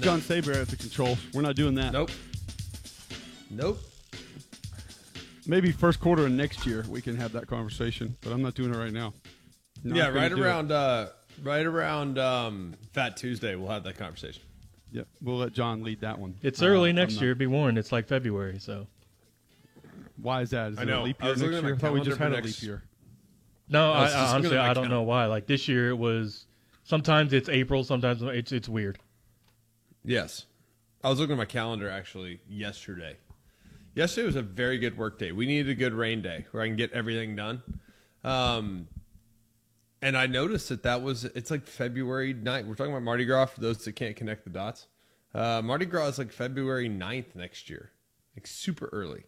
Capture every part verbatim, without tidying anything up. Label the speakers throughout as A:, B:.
A: John Saber at the controls. We're not doing that.
B: Nope. Nope.
A: Maybe first quarter of next year we can have that conversation, but I'm not doing it right now. Not
B: yeah,
A: gonna
B: right
A: do
B: around uh, right around um, Fat Tuesday, we'll have that conversation.
A: Yeah, we'll let John lead that one.
C: It's early
A: Uh,
C: next
A: I'm
C: year.
A: not-
C: Be warned, it's like February, so.
A: Why is that? Is
B: I
A: it
B: know.
A: a leap
B: I
A: year
B: was
A: next
B: looking at
A: year?
B: my
A: I thought we just had
B: calendar
A: a
B: for
A: leap
B: next-
A: year.
C: No,
B: I
C: I,
B: was just
C: I,
B: looking
C: honestly,
B: at my
C: I don't
B: calendar.
C: know why. Like this year, it was sometimes it's April, sometimes it's it's weird.
B: Yes. I was looking at my calendar actually yesterday. Yesterday was a very good work day. We needed a good rain day where I can get everything done. Um, and I noticed that that was, it's like February ninth. We're talking about Mardi Gras for those that can't connect the dots. Uh, Mardi Gras is like February ninth next year. Like super early.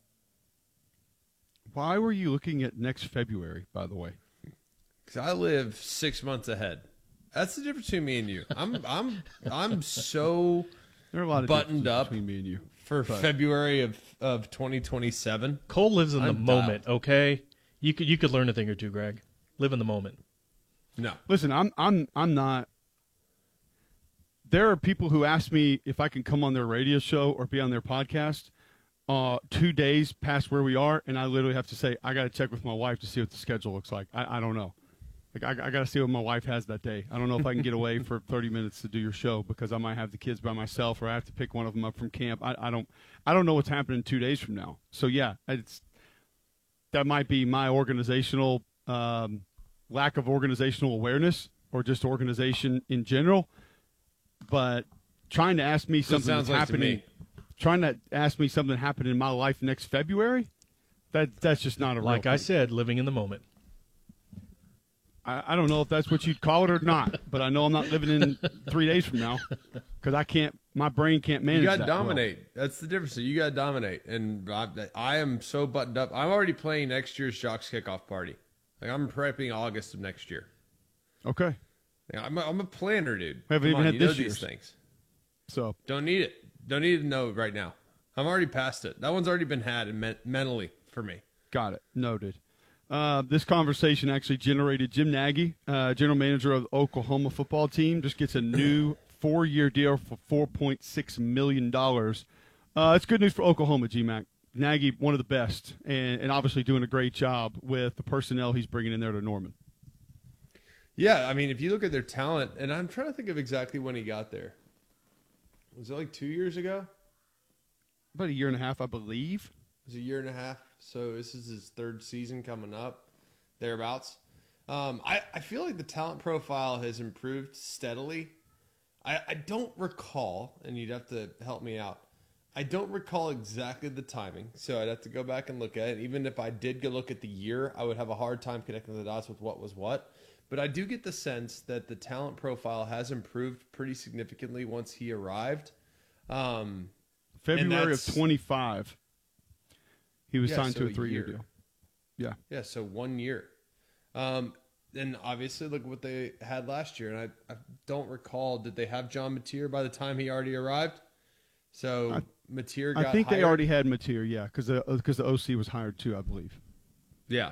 A: Why were you looking at next February, by the way?
B: Because I live six months ahead. That's the difference between me and you. I'm I'm I'm so
A: There are a lot of
B: Buttoned
A: differences
B: up.
A: between me and you.
B: for
A: But-
B: February of, of twenty twenty-seven.
C: Cole lives in the
B: I'm
C: moment. Okay, you could you could learn a thing or two, Greg. Live in the moment.
B: No.
A: Listen, I'm I'm I'm not. There are people who ask me if I can come on their radio show or be on their podcast uh, two days past where we are, and I literally have to say I got to check with my wife to see what the schedule looks like. I, I don't know. Like I, I got to see what my wife has that day. I don't know if I can get away for thirty minutes to do your show because I might have the kids by myself, or I have to pick one of them up from camp. I, I don't I don't know what's happening two days from now. So yeah, it's that might be my organizational um, lack of organizational awareness or just organization in general. But trying to ask me something
B: sounds
A: that's
B: like to
A: happening,
B: me.
A: trying to ask me something happening in my life next February, that that's just not a real
C: Like I
A: thing.
C: said, living in the moment.
A: I, I don't know if that's what you'd call it or not, but I know I'm not living in three days from now because I can't. My brain can't manage.
B: You got to
A: that well.
B: dominate. That's the difference. You got to dominate. And I, I am so buttoned up. I'm already playing next year's Jocks kickoff party. Like I'm prepping August of next year.
A: Okay,
B: Yeah, I'm a, I'm a planner, dude.
A: Haven't
B: Come
A: even
B: on,
A: had
B: you know
A: this
B: these
A: year's.
B: things.
A: so
B: Don't need it. Don't need to know right now. I'm already past it. That one's already been had and men- mentally for me.
A: got it. Noted. Uh, this conversation actually generated Jim Nagy, uh, general manager of the Oklahoma football team, just gets a new four-year deal for four point six million dollars. Uh, it's good news for Oklahoma, G-Mac. Nagy, one of the best, and, and obviously doing a great job with the personnel he's bringing in there to Norman.
B: Yeah, I mean, if you look at their talent, and I'm trying to think of exactly when he got there. Was it like two years ago?
A: About a year and a half, I believe.
B: It was a year and a half. So this is his third season coming up, thereabouts. Um, I, I feel like the talent profile has improved steadily. I, I don't recall, and you'd have to help me out. I don't recall exactly the timing, so I'd have to go back and look at it. Even if I did go look at the year, I would have a hard time connecting the dots with what was what. But I do get the sense that the talent profile has improved pretty significantly once he arrived. Um,
A: February of
B: that's-
A: twenty-five, he was
B: Yeah,
A: signed
B: so
A: to a
B: a
A: three-year
B: year.
A: deal. Yeah.
B: Yeah, so one year. Um, and obviously, look what they had last year. And I, I don't recall, did they have John Mateer by the time he already arrived? So
A: I-
B: Mateer got
A: I think
B: hired.
A: they already had Mateer, yeah, because the, because the O C was hired too, I believe.
B: Yeah.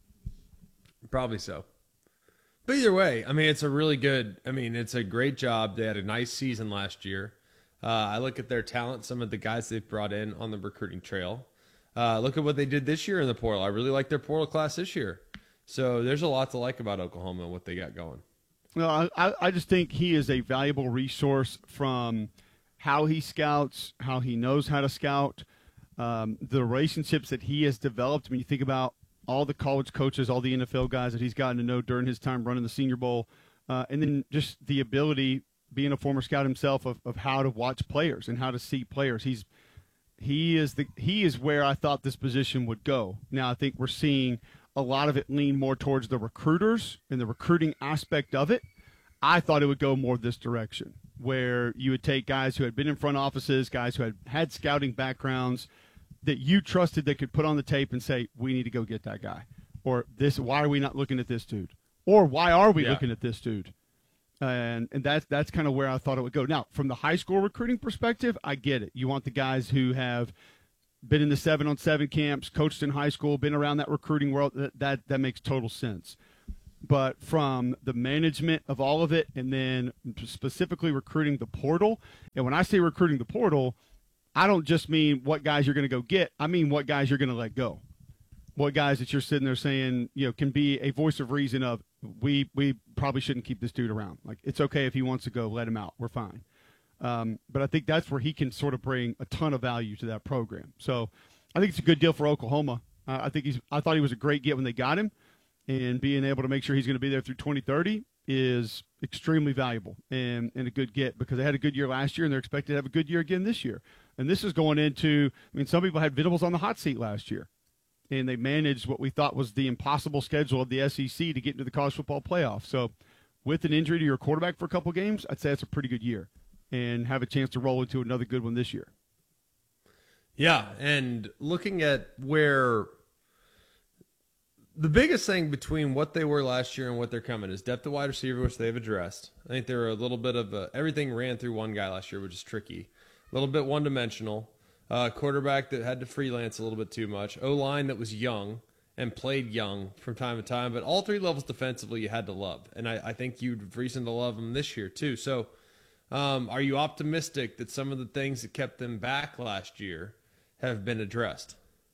B: Probably so. But either way, I mean, it's a really good, I mean, it's a great job. They had a nice season last year. Uh, I look at their talent, some of the guys they've brought in on the recruiting trail. Uh, look at what they did this year in the portal. I really like their portal class this year. So there's a lot to like about Oklahoma and what they got going.
A: Well, I, I just think he is a valuable resource from how he scouts, how he knows how to scout, um, the relationships that he has developed. I mean, you think about all the college coaches, all the N F L guys that he's gotten to know during his time running the Senior Bowl, uh, and then just the ability, being a former scout himself, of, of how to watch players and how to see players. He's he is the he is where I thought this position would go. Now I think we're seeing a lot of it lean more towards the recruiters and the recruiting aspect of it. I thought it would go more this direction, where you would take guys who had been in front offices, guys who had had scouting backgrounds that you trusted that could put on the tape and say, we need to go get that guy. Or this, why are we not looking at this dude? Or why are we
B: Yeah.
A: looking at this dude? And and that's that's kind of where I thought it would go. Now, from the high school recruiting perspective, I get it. You want the guys who have been in the seven on seven camps, coached in high school, been around that recruiting world. That that, that makes total sense. but from the management of all of it, and then specifically recruiting the portal. And when I say recruiting the portal, I don't just mean what guys you're going to go get. I mean what guys you're going to let go. What guys that you're sitting there saying, you know, can be a voice of reason of, we we probably shouldn't keep this dude around. Like, it's okay if he wants to go, let him out. We're fine. Um, but I think that's where he can sort of bring a ton of value to that program. So I think it's a good deal for Oklahoma. Uh, I think he's. I thought he was a great get when they got him, and being able to make sure he's going to be there through twenty thirty is extremely valuable and, and a good get, because they had a good year last year and they're expected to have a good year again this year. And this is going into, I mean, some people had Venables on the hot seat last year, and they managed what we thought was the impossible schedule of the S E C to get into the college football playoff. So with an injury to your quarterback for a couple games, I'd say it's a pretty good year and have a chance to roll into another good one this year.
B: Yeah, and looking at where the biggest thing between what they were last year and what they're coming is depth of wide receiver, which they've addressed. I think they were a little bit of a, everything ran through one guy last year, which is tricky. A little bit one-dimensional. Uh, quarterback that had to freelance a little bit too much. O-line that was young and played young from time to time. But all three levels defensively you had to love. And I, I think you'd reason to love them this year too. So um, are you optimistic that some of the things that kept them back last year have been addressed?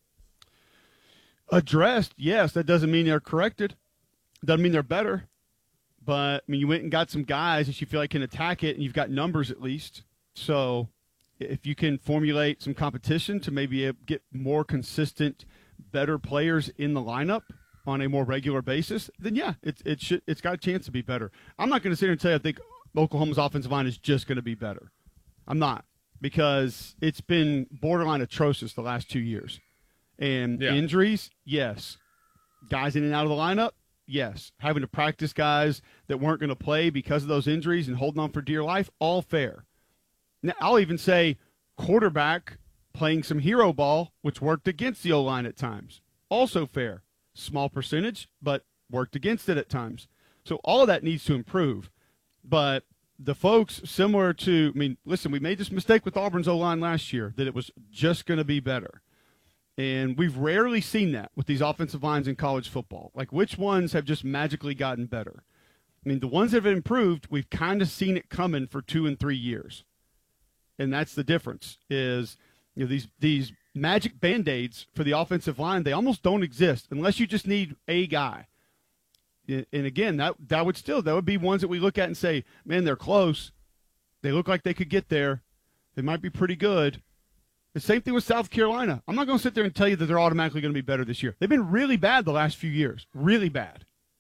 A: Addressed, yes. That doesn't mean they're corrected. Doesn't mean they're better. But, I mean, you went and got some guys that you feel like can attack it, and you've got numbers at least. So if you can formulate some competition to maybe get more consistent, better players in the lineup on a more regular basis, then, yeah, it, it should, it's got a chance to be better. I'm not going to sit here and say I think Oklahoma's offensive line is just going to be better. I'm not, because it's been borderline atrocious the last two years. And yeah. Injuries, yes. Guys in and out of the lineup, yes. Having to practice guys that weren't going to play because of those injuries and holding on for dear life, all fair. Now, I'll even say quarterback playing some hero ball, which worked against the O-line at times. Also fair. Small percentage, but worked against it at times. So all of that needs to improve. But the folks similar to, I mean, listen, we made this mistake with Auburn's O-line last year, that it was just going to be better. And we've rarely seen that with these offensive lines in college football. Like, which ones have just magically gotten better? I mean, the ones that have improved, we've kind of seen it coming for two and three years. And that's the difference, is, you know, these these magic Band-Aids for the offensive line, they almost don't exist unless you just need a guy. And again, that that would still, that would be ones that we look at and say, man, they're close. They look like they could get there. They might be pretty good. The same thing with South Carolina. I'm not going to sit there and tell you that they're automatically going to be better this year. They've been really bad the last few years, really bad.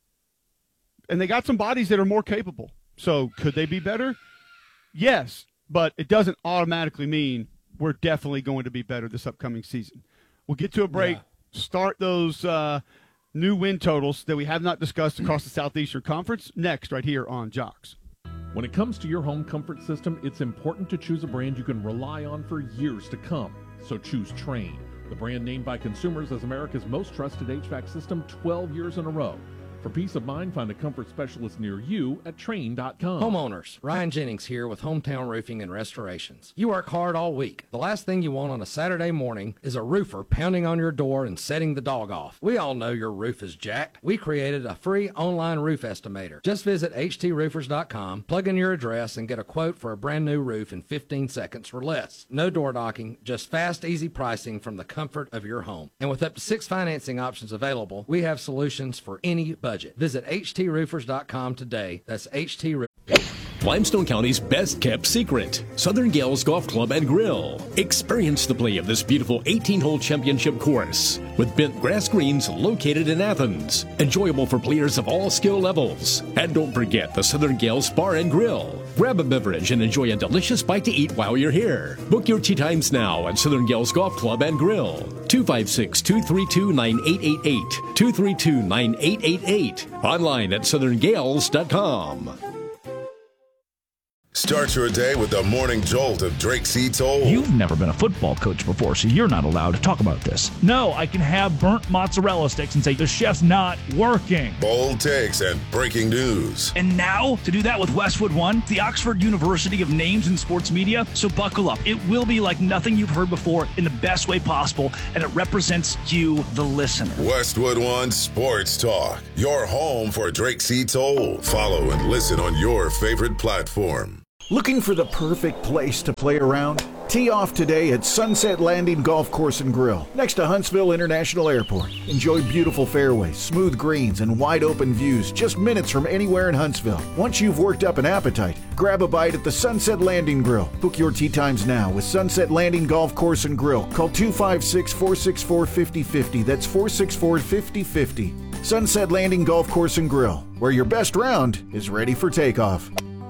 A: And they got some bodies that are more capable. So could they be better? Yes, but it doesn't automatically mean we're definitely going to be better this upcoming season. We'll get to a break, yeah. Start those uh, new win totals that we have not discussed across the Southeastern Conference next right here on Jocks.
D: When it comes to your home comfort system, it's important to choose a brand you can rely on for years to come. So choose Trane, the brand named by consumers as America's most trusted H V A C system twelve years in a row. For peace of mind, find a comfort specialist near you at Trane dot com.
E: Homeowners, Ryan Jennings here with Hometown Roofing and Restorations. You work hard all week. The last thing you want on a Saturday morning is a roofer pounding on your door and setting the dog off. We all know your roof is jacked. We created a free online roof estimator. Just visit H T roofers dot com, plug in your address, and get a quote for a brand new roof in fifteen seconds or less. No door knocking, just fast, easy pricing from the comfort of your home. And with up to six financing options available, we have solutions for any budget. Visit H T roofers dot com today. That's H T Roofers.
F: Limestone County's best-kept secret, Southern Gales Golf Club and Grill. Experience the play of this beautiful eighteen-hole championship course with bent grass greens located in Athens. Enjoyable for players of all skill levels. And don't forget the Southern Gales Bar and Grill. Grab a beverage and enjoy a delicious bite to eat while you're here. Book your tee times now at Southern Gales Golf Club and Grill. two five six, two three two, nine eight eight eight. two three two, nine eight eight eight. Online at southern gales dot com.
G: Start your day with the morning jolt of Drake C. Toll.
H: You've never been a football coach before, so you're not allowed to talk about this. No, I can have burnt mozzarella sticks and say the chef's not working.
G: Bold takes and breaking news.
H: And now, to do that with Westwood One, the Oxford University of Names in Sports Media, so buckle up. It will be like nothing you've heard before in the best way possible, and it represents you, the listener.
G: Westwood One Sports Talk, your home for Drake C. Toll. Follow and listen on your favorite platform.
I: Looking for the perfect place to play around? Tee off today at Sunset Landing Golf Course and Grill, next to Huntsville International Airport. Enjoy beautiful fairways, smooth greens, and wide open views just minutes from anywhere in Huntsville. Once you've worked up an appetite, grab a bite at the Sunset Landing Grill. Book your tee times now with Sunset Landing Golf Course and Grill. Call two five six, four six four, five oh five oh. That's four six four, five oh five oh. Sunset Landing Golf Course and Grill, where your best round is ready for takeoff.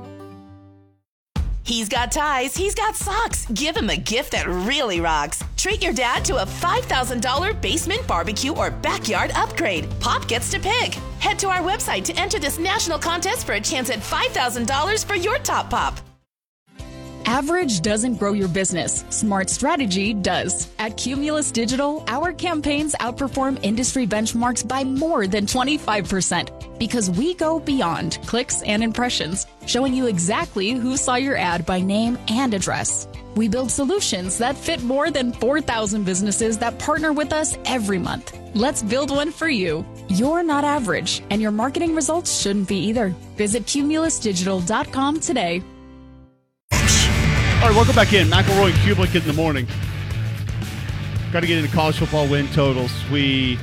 J: He's got ties, he's got socks. Give him a gift that really rocks. Treat your dad to a five thousand dollars basement barbecue or backyard upgrade. Pop gets to pick. Head to our website to enter this national contest for a chance at five thousand dollars for your top pop.
K: Average doesn't grow your business. Smart strategy does. At Cumulus Digital, our campaigns outperform industry benchmarks by more than twenty-five percent because we go beyond clicks and impressions, showing you exactly who saw your ad by name and address. We build solutions that fit more than four thousand businesses that partner with us every month. Let's build one for you. You're not average, and your marketing results shouldn't be either. Visit cumulus digital dot com today.
A: All right, welcome back in. McElroy and Kublik in the morning. Got to get into college football win totals. We.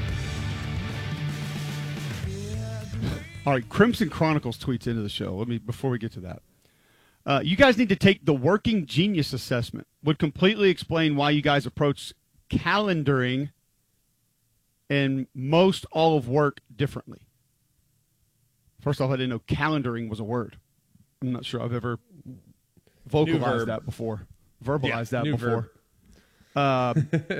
A: All right, Crimson Chronicles tweets into the show. Let me before we get to that. Uh, you guys need to take the Working Genius assessment. Would completely explain why you guys approach calendaring and most all of work differently. First off, I didn't know calendaring was a word. I'm not sure I've ever vocalized that before. Verbalized yeah, that before. Uh,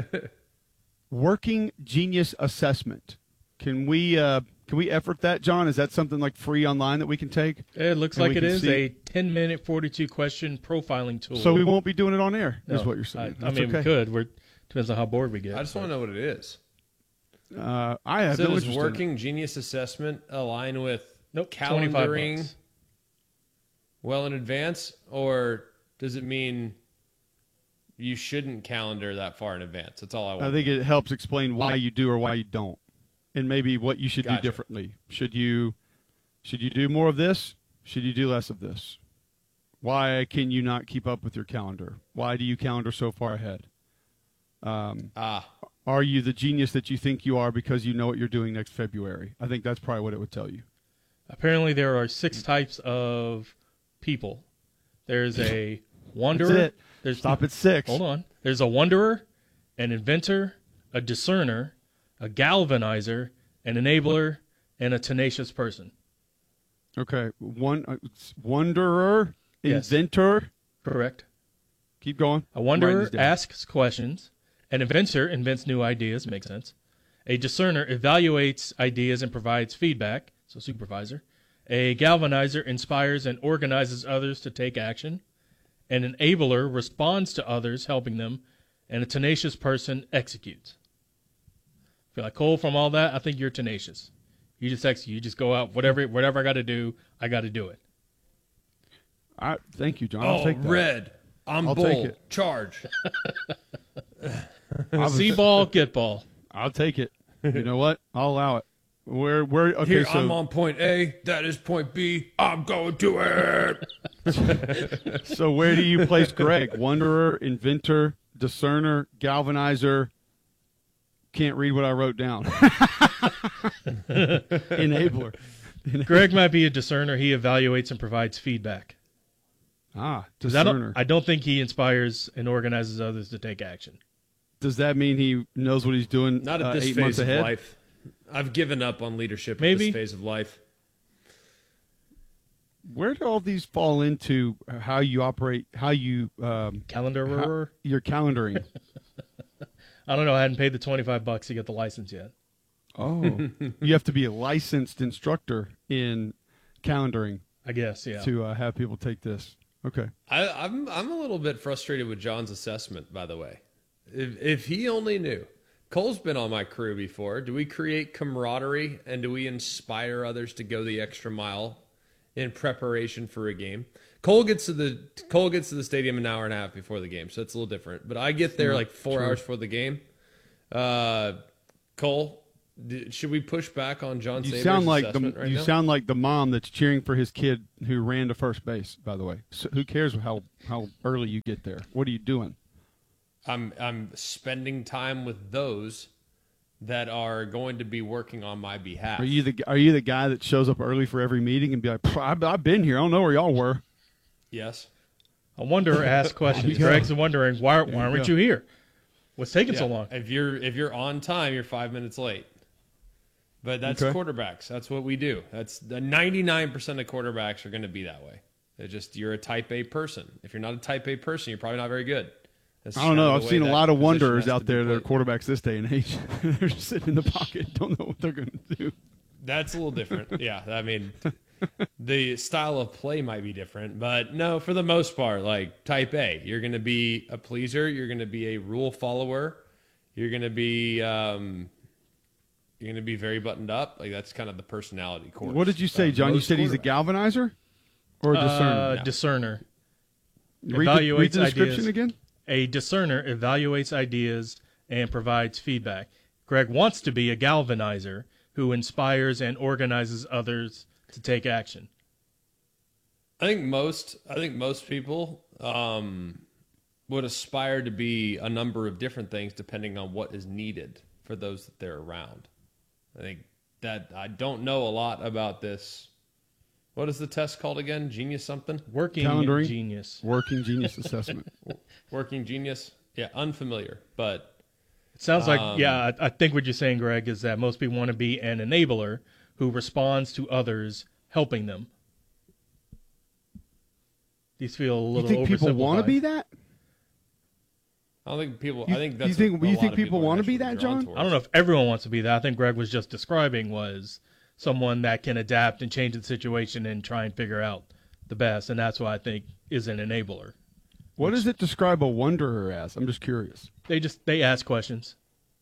A: Working Genius assessment. Can we uh, can we effort that, John? Is that something like free online that we can take?
C: It looks like it is see? a ten minute, forty-two question profiling tool.
A: So we won't be doing it on air, no, is what you're saying.
C: I, I mean, okay. we could. We're, depends on how bored we get.
B: I just want to know what it is.
A: Uh, I have
B: so
A: no
B: does
A: interest
B: Working
A: in
B: Genius assessment align with
C: nope,
B: calendaring well in advance, or does it mean you shouldn't calendar that far in advance? That's all I want.
A: I think it helps explain why you do or why you don't, and maybe what you should
B: gotcha.
A: do differently. Should you should you do more of this? Should you do less of this? Why can you not keep up with your calendar? Why do you calendar so far ahead? Um,
B: ah,
A: are you the genius that you think you are because you know what you're doing next February? I think that's probably what it would tell you.
C: Apparently, there are six types of people. There's a wanderer.
A: That's it.
C: There's
A: Stop at six.
C: Hold on. There's a wanderer, an inventor, a discerner, a galvanizer, an enabler, and a tenacious person.
A: Okay. One uh, wanderer,
C: Yes.
A: inventor.
C: Correct.
A: Keep going.
C: A wanderer asks questions. An inventor invents new ideas. Makes sense. A discerner evaluates ideas and provides feedback. So supervisor. A galvanizer inspires and organizes others to take action. An enabler responds to others, helping them. And a tenacious person executes. Feel like Cole from all that? I think you're tenacious. You just execute. You just go out. Whatever whatever I got to do, I got to do it.
A: I, thank you, John.
B: oh,
A: I'll take that.
B: red. I'm
A: I'll
B: bull.
A: take it.
B: Charge.
C: See ball, get ball.
A: I'll take it. You know what? I'll allow it. Where, where? Okay,
B: Here,
A: so
B: I'm on point A. That is point B. I'm going to it.
A: so where do you place Greg? Wanderer, inventor, discerner, galvanizer. Can't read what I wrote down. Enabler.
C: Greg might be a discerner. He evaluates and provides feedback.
A: Ah,
C: Because I
A: discerner.
C: don't, I don't think he inspires and organizes others to take action.
A: Does that mean he knows what he's doing?
B: Not at
A: uh,
B: this
A: eight
B: phase
A: months
B: of
A: ahead?
B: life. I've given up on leadership
C: Maybe.
B: at this phase of life.
A: Where do all these fall into how you operate, how you um,
C: Calendarer?
A: how, your calendaring?
C: I don't know. I hadn't paid the twenty-five bucks to get the license yet.
A: Oh, you have to be a licensed instructor in calendaring.
C: I guess, yeah.
A: To uh, have people take this. Okay.
B: I, I'm I'm a little bit frustrated with John's assessment, by the way. If if he only knew. Cole's been on my crew before. Do we create camaraderie and do we inspire others to go the extra mile in preparation for a game? Cole gets to the Cole gets to the stadium an hour and a half before the game, so it's a little different. But I get there like four True. hours before the game. Uh, Cole, d- should we push back on John?
A: You
B: Saber's
A: sound like the
B: assessment right
A: you
B: now?
A: sound like the mom that's cheering for his kid who ran to first base. By the way, so who cares how how early you get there? What are you doing?
B: I'm I'm spending time with those that are going to be working on my behalf.
A: Are you the Are you the guy that shows up early for every meeting and be like, I've, I've been here. I don't know where y'all were.
B: Yes.
C: A wanderer asks questions. Greg's wondering why why aren't you here? What's taking
B: yeah.
C: so long?
B: If you're if you're on time, you're five minutes late. But that's
A: Okay.
B: quarterbacks. That's what we do. That's the ninety-nine percent of quarterbacks are going to be that way. They're just you're a type A person. If you're not a type A person, you're probably not very good. That's
A: I don't know.
B: kind of
A: I've
B: the way
A: seen a
B: that
A: lot of
B: position
A: wanderers
B: has to
A: out
B: be
A: there that are
B: played.
A: quarterbacks this day and age. They're just sitting in the pocket, don't know what they're going to do.
B: That's a little different. Yeah, I mean, the style of play might be different, but no, for the most part, like type A, you're going to be a pleaser. You're going to be a rule follower. You're going to be, um, you're going to be very buttoned up. Like that's kind of the personality course.
A: What did you say,
B: of
A: John? You
B: most
A: said he's a
B: quarterbacks.
A: galvanizer or a discerner?
C: Uh,
B: Yeah.
C: Discerner.
A: read, the,
C: evaluates
A: read the description
C: ideas.
A: again.
C: A discerner evaluates ideas and provides feedback. Greg wants to be a galvanizer who inspires and organizes others to take action.
B: I think most, I think most people um, would aspire to be a number of different things depending on what is needed for those that they're around. I think that I don't know a lot about this. What is the test called again? Genius something?
C: Working
A: Calendaring?
C: genius.
A: Working genius assessment.
B: Working genius? Yeah, unfamiliar, but
C: It sounds like,
B: Um,
C: yeah, I, I think what you're saying, Greg, is that most people want to be an enabler who responds to others helping them. These feel a
A: You
C: little
A: think people want to
C: oversimplified.
A: be that?
B: I don't think people.
A: You-
B: I think
A: you
B: that's.
A: think-
B: what a
A: you
B: lot
A: think
B: of
A: people
B: are
A: wanna be
B: actually
A: that,
B: drawn
A: John?
B: towards.
C: I don't know if everyone wants to be that. I think Greg was just describing was someone that can adapt and change the situation and try and figure out the best, and that's what I think is an enabler.
A: What does it describe a wanderer as? I'm just curious.
C: They just they ask questions.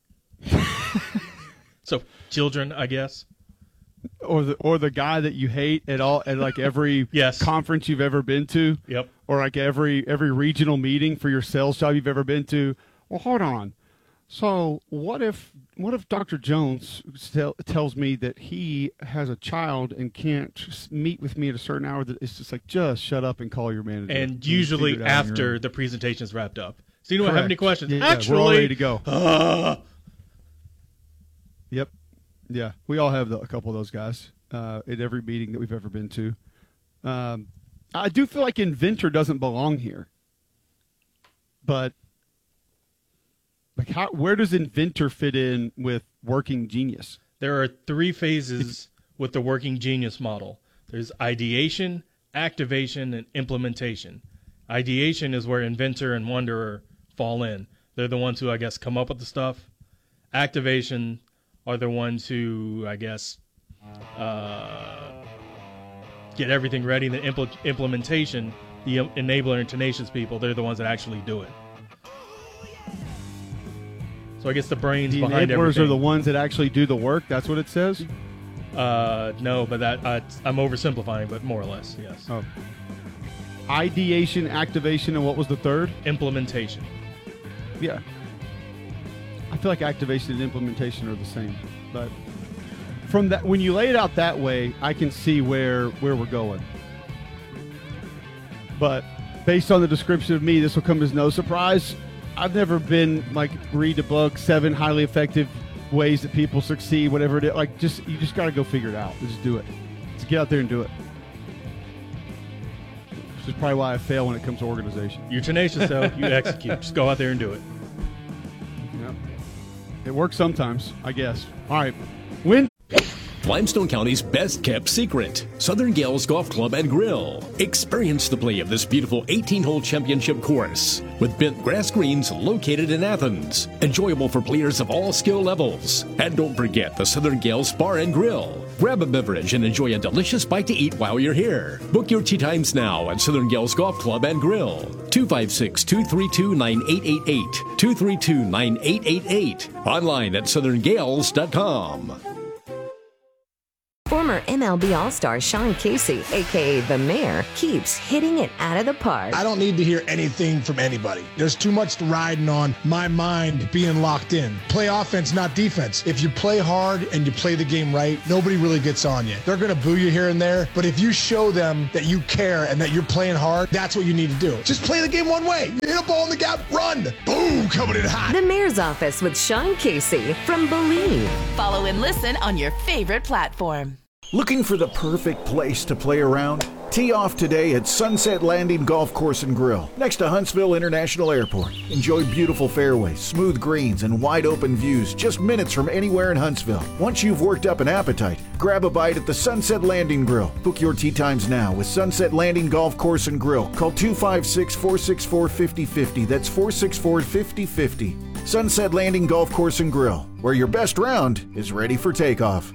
C: So children, I guess.
A: Or the or the guy that you hate at all at like every
C: Yes.
A: conference you've ever been to.
C: Yep.
A: Or like every every regional meeting for your sales job you've ever been to. Well, hold on. So what if what if Doctor Jones tell, tells me that he has a child and can't s- meet with me at a certain hour? That it's just like just shut up and call your manager.
C: And
A: You
C: usually
A: figure it out on your
C: after
A: own.
C: the presentation is wrapped up. So you don't have any
A: Correct.
C: questions.
A: Yeah, yeah,
C: Actually,
A: we're all ready to go.
C: uh,
A: Yep. Yeah, we all have the, a couple of those guys uh, at every meeting that we've ever been to. Um, I do feel like inventor doesn't belong here, but like, how? Where does inventor fit in with working genius?
C: there are three phases with the working genius model. There's ideation, activation, and implementation. Ideation is where inventor and wanderer fall in. They're the ones who, I guess, come up with the stuff. Activation are the ones who, I guess, uh, get everything ready. The impl- implementation, the enabler and tenacious people, they're the ones that actually do it. So I guess the brains
A: The
C: behind
A: enablers
C: everything.
A: are the ones that actually do the work. That's what it says.
C: Uh, no, but that uh, I'm oversimplifying, but more or less, yes.
A: Oh. Ideation, activation, and what was the third?
C: Implementation.
A: Yeah. I feel like activation and implementation are the same, but from that, when you lay it out that way, I can see where where we're going. But based on the description of me, this will come as no surprise. I've never been like read the book, seven highly effective ways that people succeed, whatever it is. Like, just you just got to go figure it out. Just do it. Just get out there and do it. Which is probably why I fail when it comes to organization.
C: You're tenacious, though. You execute. Just go out there and do it.
A: Yep. It works sometimes, I guess. All right. Win.
F: Limestone County's best-kept secret, Southern Gales Golf Club and Grill. Experience the play of this beautiful eighteen-hole championship course with bent grass greens located in Athens. Enjoyable for players of all skill levels. And don't forget the Southern Gales Bar and Grill. Grab a beverage and enjoy a delicious bite to eat while you're here. Book your tee times now at Southern Gales Golf Club and Grill. two five six, two three two, nine eight eight eight. two three two, nine eight eight eight. Online at southern gales dot com.
L: Former M L B All-Star Sean Casey, a k a. The Mayor, keeps hitting it out of the park.
M: I don't need to hear anything from anybody. There's too much riding on my mind being locked in. Play offense, not defense. If you play hard and you play the game right, nobody really gets on you. They're going to boo you here and there, but if you show them that you care and that you're playing hard, that's what you need to do. Just play the game one way. You hit a ball in the gap, run. Boom, coming in hot.
L: The Mayor's Office with Sean Casey from Believe.
J: Follow and listen on your favorite platform.
I: Looking for the perfect place to play around? Tee off today at Sunset Landing Golf Course and Grill, next to Huntsville International Airport. Enjoy beautiful fairways, smooth greens, and wide open views just minutes from anywhere in Huntsville. Once you've worked up an appetite, grab a bite at the Sunset Landing Grill. Book your tee times now with Sunset Landing Golf Course and Grill. Call two five six, four six four, five zero five zero. That's four six four, five zero five zero. Sunset Landing Golf Course and Grill, where your best round is ready for takeoff.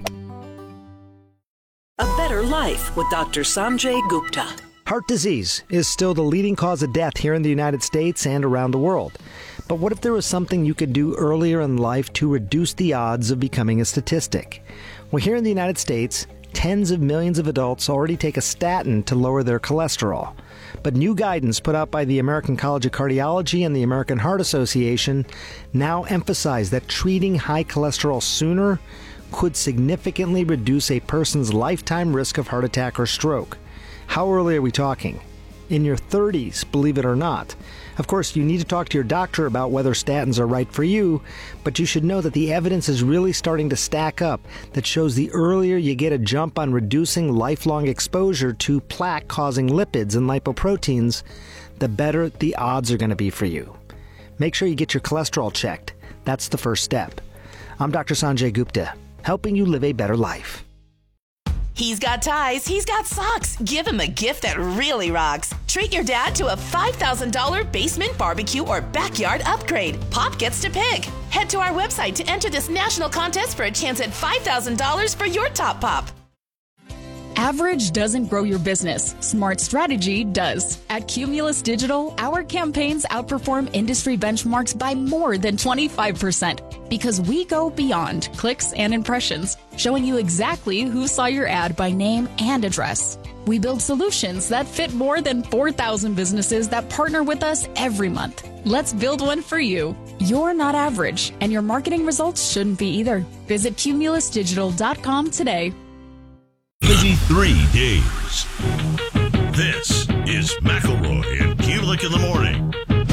N: A Better Life with Doctor Sanjay Gupta.
O: Heart disease is still the leading cause of death here in the United States and around the world. But what if there was something you could do earlier in life to reduce the odds of becoming a statistic? Well, here in the United States, tens of millions of adults already take a statin to lower their cholesterol. But new guidance put out by the American College of Cardiology and the American Heart Association now emphasize that treating high cholesterol sooner could significantly reduce a person's lifetime risk of heart attack or stroke. How early are we talking? In your thirties, believe it or not. Of course, you need to talk to your doctor about whether statins are right for you, but you should know that the evidence is really starting to stack up that shows the earlier you get a jump on reducing lifelong exposure to plaque-causing lipids and lipoproteins, the better the odds are going to be for you. Make sure you get your cholesterol checked. That's the first step. I'm Doctor Sanjay Gupta, helping you live a better life.
J: He's got ties, he's got socks. Give him a gift that really rocks. Treat your dad to a five thousand dollars basement barbecue or backyard upgrade. Pop gets to pick. Head to our website to enter this national contest for a chance at five thousand dollars for your top pop.
K: Average doesn't grow your business. Smart strategy does. At Cumulus Digital, our campaigns outperform industry benchmarks by more than twenty-five percent because we go beyond clicks and impressions, showing you exactly who saw your ad by name and address. We build solutions that fit more than four thousand businesses that partner with us every month. Let's build one for you. You're not average, and your marketing results shouldn't be either. Visit cumulus digital dot com today.
P: twenty-three days. This is McElroy and Kulik in the morning.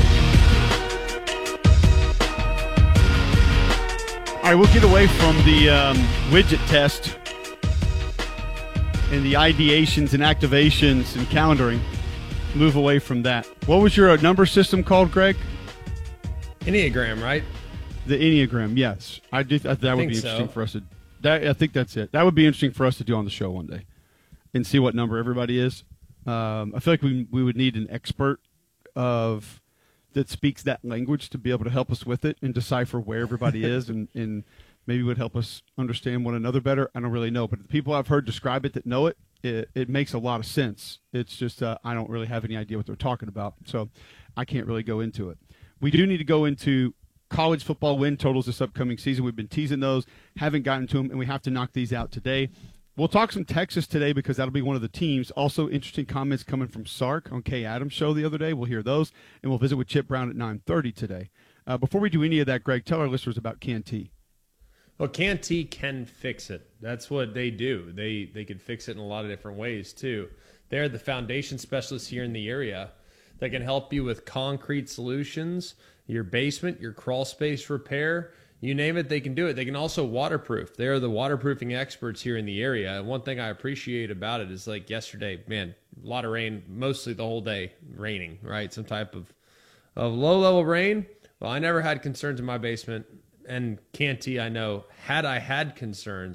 A: All right, we'll get away from the um, widget test and the ideations and activations and calendaring. Move away from that. What was your uh, number system called, Greg?
B: Enneagram, right?
A: The Enneagram, yes. I did. I, that
B: I
A: would be
B: think
A: interesting
B: so.
A: for us to. That, I think that's it. That would be interesting for us to do on the show one day, and see what number everybody is. Um, I feel like we we would need an expert of that speaks that language to be able to help us with it and decipher where everybody is, and, and maybe would help us understand one another better. I don't really know, but the people I've heard describe it that know it, it, it makes a lot of sense. It's just uh, I don't really have any idea what they're talking about, so I can't really go into it. We do need to go into college football win totals this upcoming season. We've been teasing those, haven't gotten to them, and we have to knock these out today. We'll talk some Texas today because that'll be one of the teams. Also, interesting comments coming from Sark on Kay Adams' show the other day. We'll hear those, and we'll visit with Chip Brown at nine thirty today. Uh, before we do any of that, Greg, tell our listeners about Canty.
B: Well, Canty can fix it. That's what they do. They they can fix it in a lot of different ways, too. They're the foundation specialists here in the area that can help you with concrete solutions, your basement, your crawl space repair, you name it, they can do it. They can also waterproof. They're the waterproofing experts here in the area. And one thing I appreciate about it is like yesterday, man, a lot of rain, mostly the whole day raining, right? Some type of, of low-level rain. Well, I never had concerns in my basement. And Canty, I know, had I had concerns,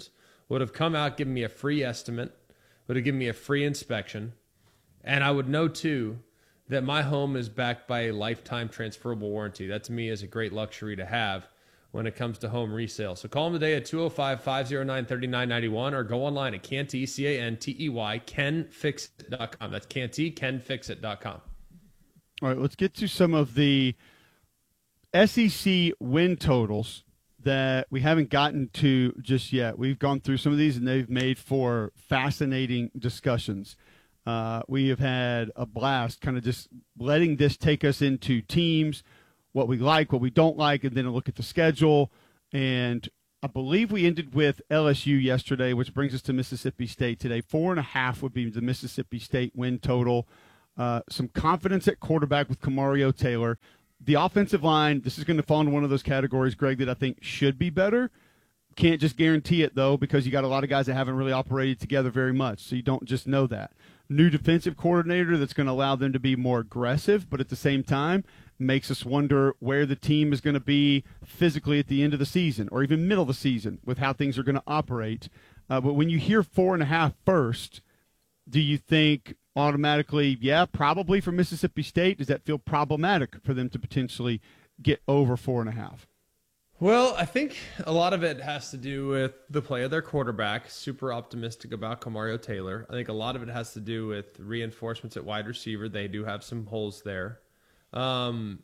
B: would have come out, given me a free estimate, would have given me a free inspection, and I would know, too, that my home is backed by a lifetime transferable warranty. That, to me, is a great luxury to have when it comes to home resale. So call them today at two oh five, five oh nine, three nine nine one or go online at Canty, C A N T E Y, ken fix it dot com. That's Canty, ken fix it dot com.
A: All right, let's get to some of the S E C win totals that we haven't gotten to just yet. We've gone through some of these, and they've made for fascinating discussions. Uh, we have had a blast kind of just letting this take us into teams, what we like, what we don't like, and then a look at the schedule. And I believe we ended with L S U yesterday, which brings us to Mississippi State today. Four and a half would be the Mississippi State win total. Uh, some confidence at quarterback with Kamario Taylor. The offensive line, this is going to fall into one of those categories, Greg, that I think should be better. Can't just guarantee it, though, because you got a lot of guys that haven't really operated together very much, so you don't just know that. New defensive coordinator that's going to allow them to be more aggressive, but at the same time makes us wonder where the team is going to be physically at the end of the season or even middle of the season with how things are going to operate. Uh, but when you hear four and a half first, do you think automatically, yeah, probably for Mississippi State? Does that feel problematic for them to potentially get over four and a half?
B: Well, I think a lot of it has to do with the play of their quarterback. Super optimistic about Kamario Taylor. I think a lot of it has to do with reinforcements at wide receiver. They do have some holes there. Um,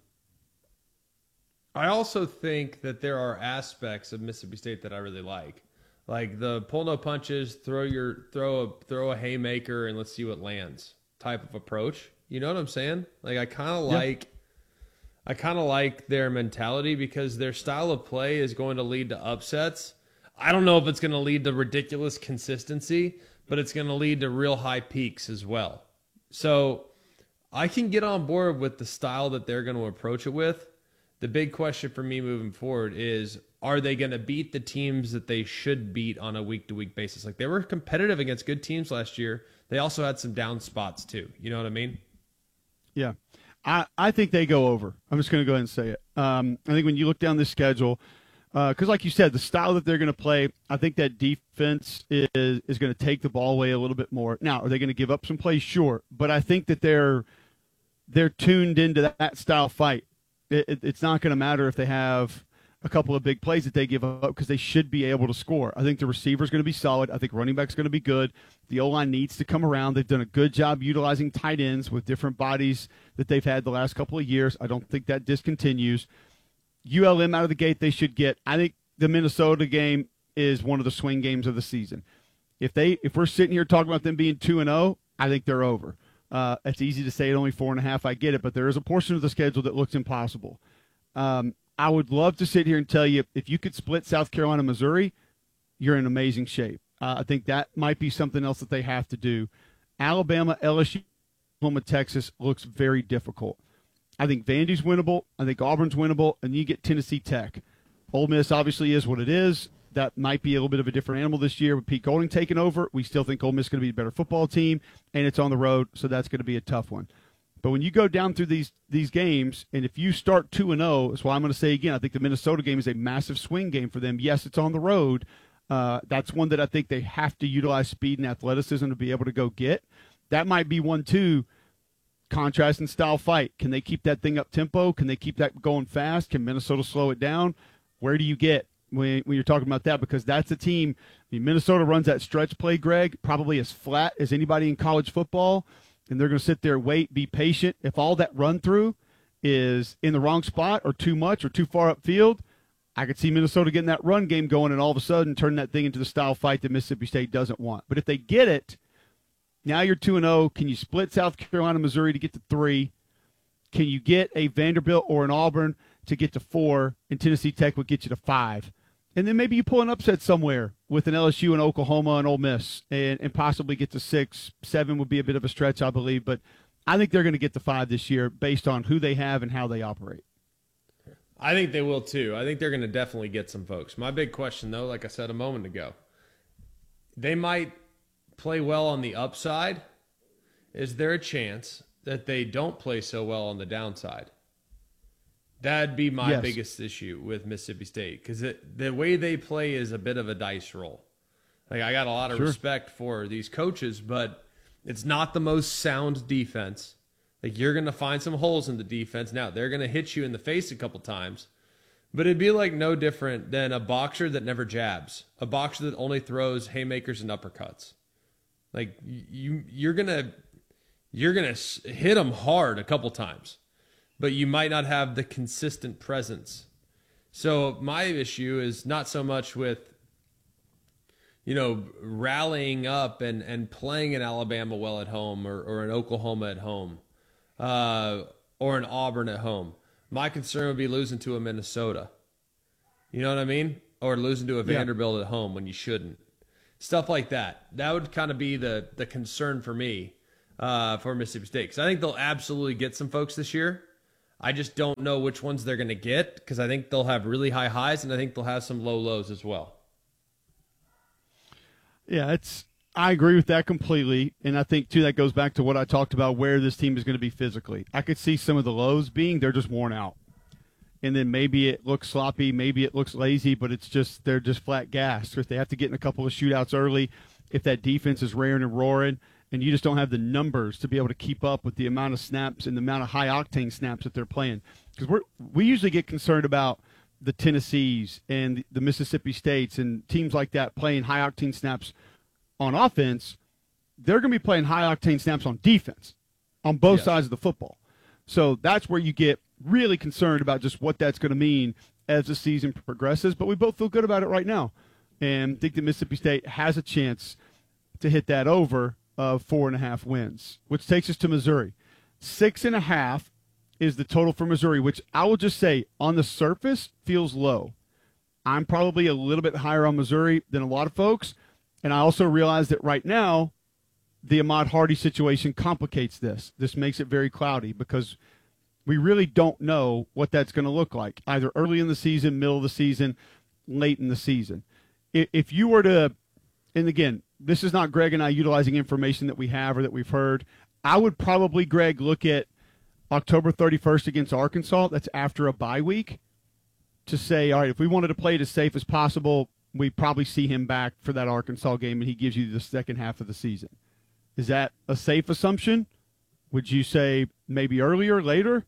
B: I also think that there are aspects of Mississippi State that I really like, like the pull no punches, throw your throw a throw a haymaker, and let's see what lands type of approach. You know what I'm saying? Like I kind of yeah. like. I kind of like their mentality because their style of play is going to lead to upsets. I don't know if it's going to lead to ridiculous consistency, but it's going to lead to real high peaks as well. So I can get on board with the style that they're going to approach it with. The big question for me moving forward is, are they going to beat the teams that they should beat on a week-to-week basis? Like they were competitive against good teams last year. They also had some down spots too. You know what I mean?
A: Yeah. I, I think they go over. I'm just going to go ahead and say it. Um, I think when you look down this schedule, because uh, like you said, the style that they're going to play, I think that defense is is going to take the ball away a little bit more. Now, are they going to give up some plays? Sure. But I think that they're they're tuned into that, that style fight. It, it, it's not going to matter if they have a couple of big plays that they give up because they should be able to score. I think the receiver's going to be solid. I think running back's going to be good. The O-line needs to come around. They've done a good job utilizing tight ends with different bodies that they've had the last couple of years. I don't think that discontinues. U L M out of the gate they should get. I think the Minnesota game is one of the swing games of the season. If they if we're sitting here talking about them being two and oh, I think they're over. Uh, it's easy to say at only four and a half. I get it, but there is a portion of the schedule that looks impossible. Um, I would love to sit here and tell you if you could split South Carolina, Missouri, you're in amazing shape. Uh, I think that might be something else that they have to do. Alabama, L S U, Oklahoma, Texas looks very difficult. I think Vandy's winnable. I think Auburn's winnable. And you get Tennessee Tech. Ole Miss obviously is what it is. That might be a little bit of a different animal this year with Pete Golding taking over. We still think Ole Miss is going to be a better football team, and it's on the road, so that's going to be a tough one. But when you go down through these these games, and if you start two and oh, that's why I'm going to say again, I think the Minnesota game is a massive swing game for them. Yes, it's on the road. Uh, that's one that I think they have to utilize speed and athleticism to be able to go get. That might be one, too. Contrast and style fight. Can they keep that thing up tempo? Can they keep that going fast? Can Minnesota slow it down? Where do you get when, when you're talking about that? Because that's a team. I mean, Minnesota runs that stretch play, Greg, probably as flat as anybody in college football. And they're going to sit there, wait, be patient. If all that run through is in the wrong spot or too much or too far upfield, I could see Minnesota getting that run game going and all of a sudden turn that thing into the style fight that Mississippi State doesn't want. But if they get it, now you're two and oh. Can you split South Carolina, Missouri to get to three? Can you get a Vanderbilt or an Auburn to get to four? And Tennessee Tech would get you to five. And then maybe you pull an upset somewhere with an L S U and Oklahoma and Ole Miss and, and possibly get to six. Seven would be a bit of a stretch, I believe. But I think they're going to get to five this year based on who they have and how they operate.
B: I think they will, too. I think they're going to definitely get some folks. My big question, though, like I said a moment ago, they might play well on the upside. Is there a chance that they don't play so well on the downside? That'd be my yes. biggest issue with Mississippi State because the way they play is a bit of a dice roll. Like, I got a lot of
A: Sure.
B: respect for these coaches, but it's not the most sound defense. Like, you're going to find some holes in the defense. Now, they're going to hit you in the face a couple times, but it'd be like no different than a boxer that never jabs, a boxer that only throws haymakers and uppercuts. Like, you, you're going to you're going to hit them hard a couple times, but you might not have the consistent presence. So my issue is not so much with, you know, rallying up and, and playing in Alabama well at home, or, or an Oklahoma at home, uh, or an Auburn at home. My concern would be losing to a Minnesota. You know what I mean? Or losing to a
A: Yeah.
B: Vanderbilt at home when you shouldn't. Stuff like that. That would kind of be the, the concern for me uh, for Mississippi State. Because I think they'll absolutely get some folks this year. I just don't know which ones they're going to get, because I think they'll have really high highs and I think they'll have some low lows as well.
A: Yeah, it's. I agree with that completely, and I think too that goes back to what I talked about, where this team is going to be physically. I could see some of the lows being they're just worn out, and then maybe it looks sloppy, maybe it looks lazy, but it's just they're just flat gassed. Or if they have to get in a couple of shootouts early, if that defense is raring and roaring, and you just don't have the numbers to be able to keep up with the amount of snaps and the amount of high octane snaps that they're playing, because we're we usually get concerned about the Tennessees and the Mississippi States and teams like that playing high octane snaps on offense. They're going to be playing high octane snaps on defense on both
B: Yes.
A: sides of the football. So that's where you get really concerned about just what that's going to mean as the season progresses. But we both feel good about it right now and think that Mississippi State has a chance to hit that over of four and a half wins, which takes us to Missouri. Six and a half is the total for Missouri, which I will just say on the surface feels low. I'm probably a little bit higher on Missouri than a lot of folks. And I also realize that right now, the Ahmad Hardy situation complicates this. This makes it very cloudy because we really don't know what that's going to look like, either early in the season, middle of the season, late in the season. I- If you were to, and again, this is not Greg and I utilizing information that we have or that we've heard. I would probably, Greg, look at October thirty-first against Arkansas. That's after a bye week, to say, all right, if we wanted to play it as safe as possible, we probably see him back for that Arkansas game, and he gives you the second half of the season. Is that a safe assumption? Would you say maybe earlier, later?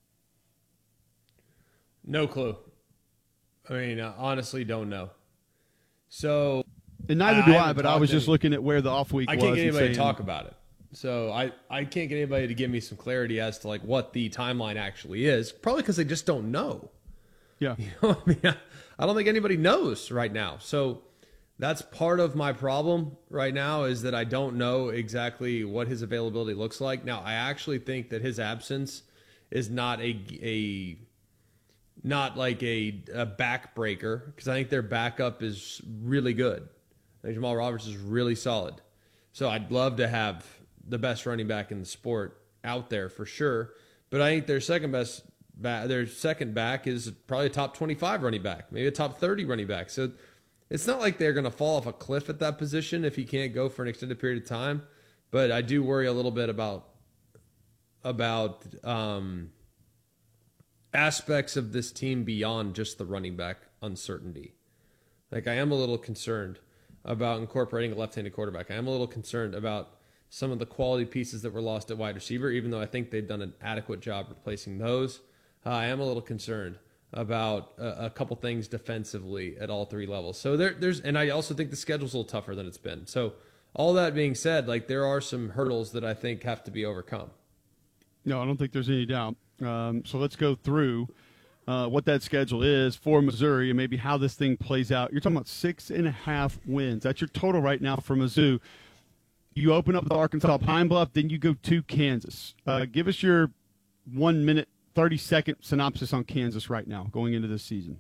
B: No clue. I mean, I honestly don't know. So,
A: And neither do I,
B: haven't
A: but I
B: talked
A: was
B: to
A: just
B: any-
A: looking at where the off week
B: I
A: was.
B: can't get
A: and
B: anybody to
A: saying-
B: talk about it. So I, I can't get anybody to give me some clarity as to like what the timeline actually is. Probably because they just don't know.
A: Yeah.
B: You know, I mean, I, I don't think anybody knows right now. So that's part of my problem right now, is that I don't know exactly what his availability looks like. Now, I actually think that his absence is not a a not like a, a backbreaker, because I think their backup is really good. I think Jamal Roberts is really solid. So I'd love to have the best running back in the sport out there for sure. But I think their second best back, their second back is probably a top twenty-five running back, maybe a top thirty running back. So it's not like they're going to fall off a cliff at that position if he can't go for an extended period of time. But I do worry a little bit about about um, aspects of this team beyond just the running back uncertainty. Like, I am a little concerned about incorporating a left-handed quarterback. I am a little concerned about some of the quality pieces that were lost at wide receiver, even though I think they've done an adequate job replacing those. Uh, I am a little concerned about a, a couple things defensively at all three levels. So there, there's, and I also think the schedule's a little tougher than it's been. So all that being said, like, there are some hurdles that I think have to be overcome.
A: No, I don't think there's any doubt. Um, so let's go through uh, what that schedule is for Missouri and maybe how this thing plays out. You're talking about six and a half wins. That's your total right now for Mizzou. You open up with Arkansas Pine Bluff, then you go to Kansas. Uh, give us your one minute, thirty second synopsis on Kansas right now going into this season.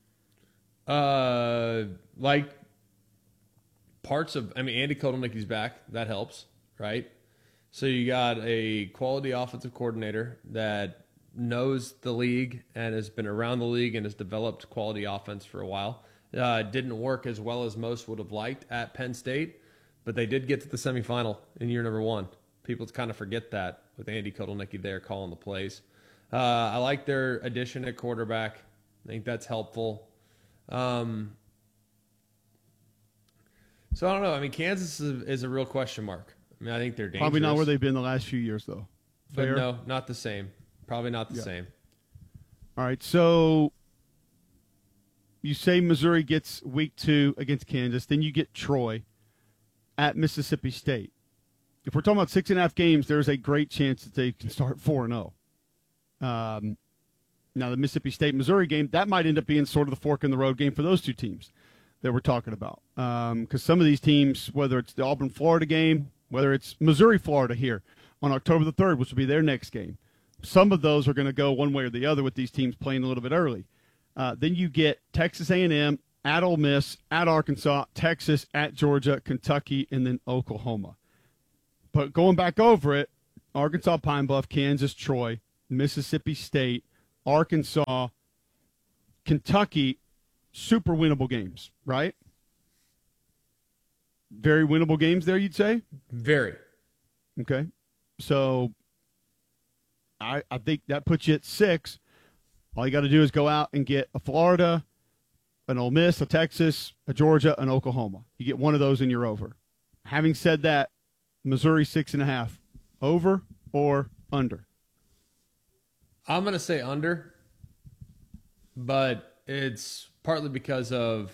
B: Uh, like parts of, I mean, Andy Kotelnicki's back. That helps, right? So you got a quality offensive coordinator that knows the league and has been around the league and has developed quality offense for a while. Uh, it didn't work as well as most would have liked at Penn State, but they did get to the semifinal in year number one. People kind of forget that with Andy Kotelnicki there calling the plays. Uh, I like their addition at quarterback. I think that's helpful. Um, So I don't know. I mean, Kansas is a, is a real question mark. I mean, I think they're dangerous.
A: Probably not where they've been the last few years, though.
B: But
A: Fair?
B: no, not the same. Probably not the
A: Yeah.
B: same.
A: All right, so you say Missouri gets week two against Kansas, then you get Troy at Mississippi State. If we're talking about six and a half games, there's a great chance that they can start four and zero. Um, now the Mississippi State Missouri game, that might end up being sort of the fork in the road game for those two teams that we're talking about. Because um, some of these teams, whether it's the Auburn Florida game, whether it's Missouri Florida here on October the third, which will be their next game, some of those are going to go one way or the other with these teams playing a little bit early. Uh, then you get Texas A and M at Ole Miss, at Arkansas, Texas, at Georgia, Kentucky, and then Oklahoma. But going back over it, Arkansas, Pine Bluff, Kansas, Troy, Mississippi State, Arkansas, Kentucky, super winnable games, right? Very winnable games there, you'd say?
B: Very.
A: Okay. So I, I think that puts you at six. All you got to do is go out and get a Florida, an Ole Miss, a Texas, a Georgia, an Oklahoma. You get one of those and you're over. Having said that, Missouri six and a half, over or under?
B: I'm going to say under, but it's partly because of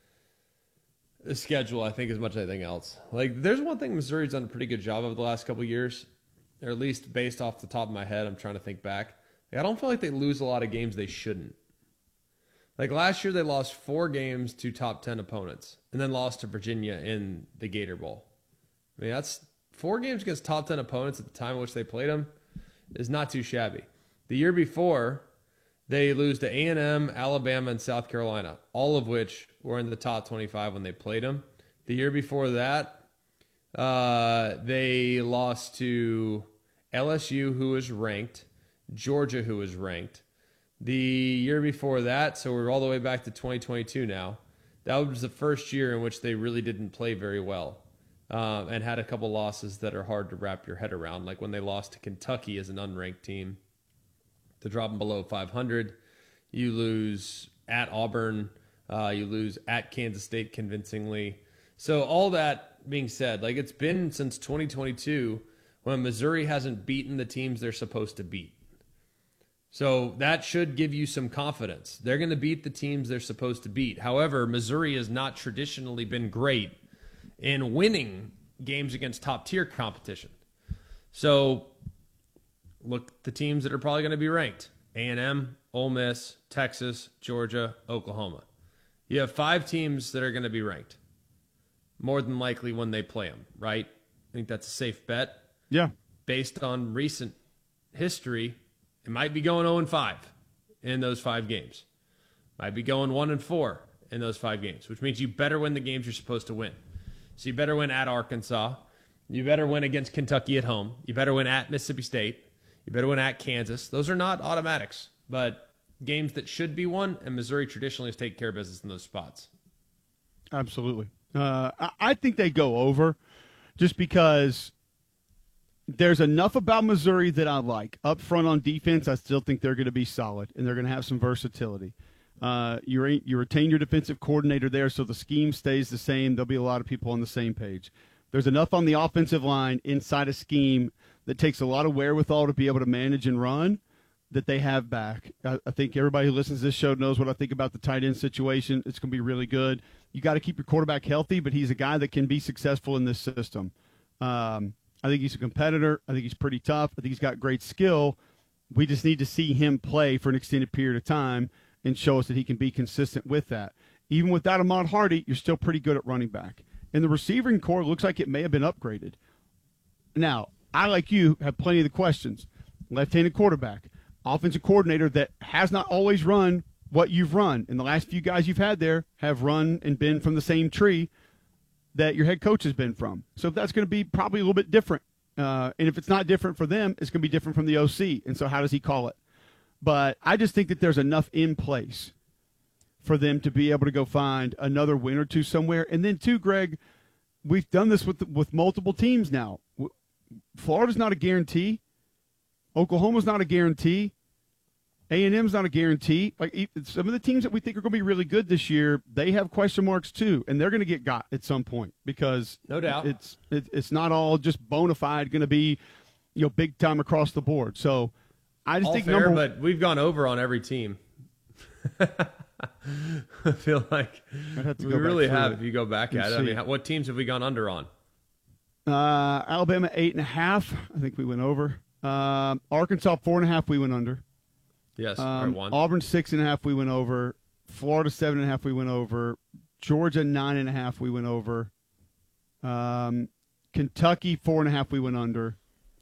B: the schedule, I think, as much as anything else. Like, there's one thing Missouri's done a pretty good job of the last couple of years, or at least based off the top of my head, I'm trying to think back. Like, I don't feel like they lose a lot of games they shouldn't. Like, last year they lost four games to top ten opponents and then lost to Virginia in the Gator Bowl. I mean, that's four games against top ten opponents at the time in which they played them is not too shabby. The year before, they lose to A and M, Alabama, and South Carolina, all of which were in the top twenty-five when they played them. The year before that, uh, they lost to L S U, who was ranked, Georgia, who was ranked. The year before that, so we're all the way back to twenty twenty-two now, that was the first year in which they really didn't play very well um, and had a couple losses that are hard to wrap your head around, like when they lost to Kentucky as an unranked team to drop them below five hundred. You lose at Auburn. Uh, you lose at Kansas State convincingly. So all that being said, like, it's been since twenty twenty-two when Missouri hasn't beaten the teams they're supposed to beat. So that should give you some confidence. They're going to beat the teams they're supposed to beat. However, Missouri has not traditionally been great in winning games against top-tier competition. So look at the teams that are probably going to be ranked. A and M, Ole Miss, Texas, Georgia, Oklahoma. You have five teams that are going to be ranked. More than likely when they play them, right? I think that's a safe bet.
A: Yeah.
B: Based on recent history, it might be going oh and five in those five games. Might be going one and four in those five games, which means you better win the games you're supposed to win. So you better win at Arkansas. You better win against Kentucky at home. You better win at Mississippi State. You better win at Kansas. Those are not automatics, but games that should be won, and Missouri traditionally has taken care of business in those spots.
A: Absolutely. Uh, I, I think they go over just because there's enough about Missouri that I like. Up front on defense, I still think they're going to be solid, and they're going to have some versatility. Uh, you, re- you retain your defensive coordinator there, so the scheme stays the same. There'll be a lot of people on the same page. There's enough on the offensive line inside a scheme that takes a lot of wherewithal to be able to manage and run that they have back. I, I think everybody who listens to this show knows what I think about the tight end situation. It's going to be really good. You got to keep your quarterback healthy, but he's a guy that can be successful in this system. Um, I think he's a competitor. I think he's pretty tough. I think he's got great skill. We just need to see him play for an extended period of time and show us that he can be consistent with that. Even without Ahmad Hardy, you're still pretty good at running back. And the receiving core looks like it may have been upgraded. Now, I, like you, have plenty of the questions. Left-handed quarterback, offensive coordinator that has not always run what you've run. And the last few guys you've had there have run and been from the same tree that your head coach has been from. So that's going to be probably a little bit different. Uh, and if it's not different for them, it's going to be different from the O C. And so how does he call it? But I just think that there's enough in place for them to be able to go find another win or two somewhere. And then, too, Greg, we've done this with with multiple teams now. Florida's not a guarantee. Oklahoma's not a guarantee. A and M's not a guarantee. Like e- some of the teams that we think are going to be really good this year, they have question marks too, and they're going to get got at some point because
B: no doubt
A: it's it, it's not all just bona fide going to be, you know, big time across the board. So I just
B: all
A: think
B: fair,
A: number
B: but we've gone over on every team. I feel like
A: have to
B: we
A: go
B: really
A: back
B: have.
A: through
B: If you go back
A: and
B: at it, I
A: see.
B: mean, how- what teams have we gone under on?
A: Uh, Alabama eight and a half. I think we went over. Um, Arkansas four and a half. We went under.
B: Yes,
A: Um,
B: right, one.
A: Auburn six and a half. We went over. Florida seven and a half. We went over. Georgia nine and a half. We went over. Um, Kentucky four and a half. We went under.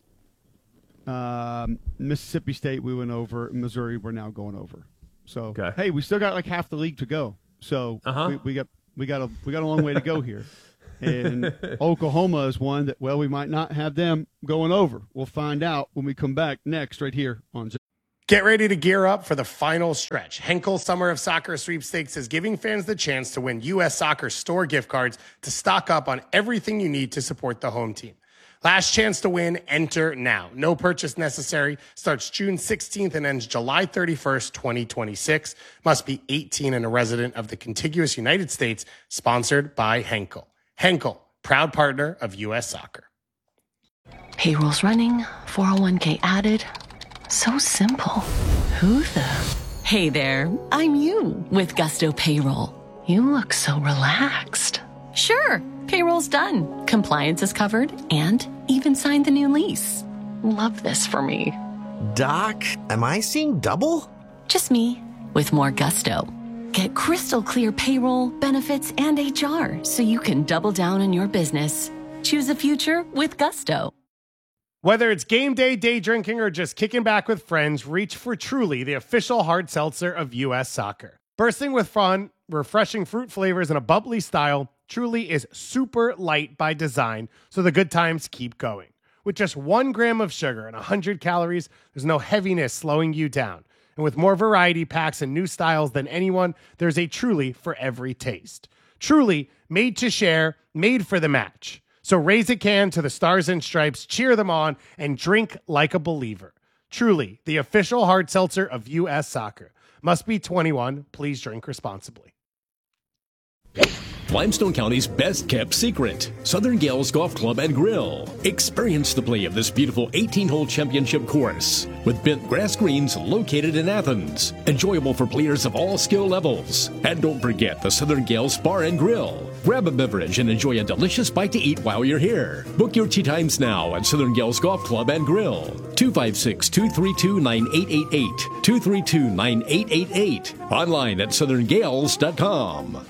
A: Um, Mississippi State we went over. Missouri we're now going over. So
B: Okay.
A: hey, we still got like half the league to go. So
B: Uh-huh.
A: we, we got we got a we got a long way to go here. And Oklahoma is one that, well, we might not have them going over. We'll find out when we come back next right here on.
Q: Get ready to gear up for the final stretch. Henkel Summer of Soccer Sweepstakes is giving fans the chance to win U S Soccer store gift cards to stock up on everything you need to support the home team. Last chance to win, enter now. No purchase necessary. Starts June sixteenth and ends July thirty-first, twenty twenty-six. Must be eighteen and a resident of the contiguous United States. Sponsored by Henkel. Henkel, proud partner of U S Soccer.
R: Payroll's running, four oh one k added. So simple. Who the? Hey there, I'm you with Gusto Payroll. You look so relaxed. Sure, payroll's done. Compliance is covered and even signed the new lease. Love this for me.
S: Doc, am I seeing double?
R: Just me with more gusto. Get crystal clear payroll, benefits, and H R so you can double down on your business. Choose a future with Gusto.
Q: Whether it's game day, day drinking, or just kicking back with friends, reach for Truly, the official hard seltzer of U S Soccer. Bursting with fun, refreshing fruit flavors, and a bubbly style, Truly is super light by design, so the good times keep going. With just one gram of sugar and one hundred calories, there's no heaviness slowing you down. And with more variety packs and new styles than anyone, there's a Truly for every taste. Truly, made to share, made for the match. So raise a can to the Stars and Stripes, cheer them on, and drink like a believer. Truly, the official hard seltzer of U S Soccer. Must be twenty-one. Please drink responsibly.
F: Limestone County's best kept secret, Southern Gales Golf Club and Grill. Experience the play of this beautiful eighteen-hole championship course with bent grass greens located in Athens. Enjoyable for players of all skill levels. And don't forget the Southern Gales Bar and Grill. Grab a beverage and enjoy a delicious bite to eat while you're here. Book your tee times now at Southern Gales Golf Club and Grill. two five six, two three two, nine eight eight eight. two three two, nine eight eight eight. Online at southern gales dot com.